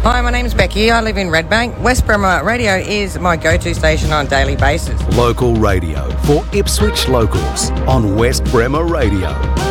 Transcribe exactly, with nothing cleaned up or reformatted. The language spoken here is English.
Hi, my name's Becky. I live in Redbank. West Bremer Radio is my go-to station on a daily basis. Local radio for Ipswich locals on West Bremer Radio.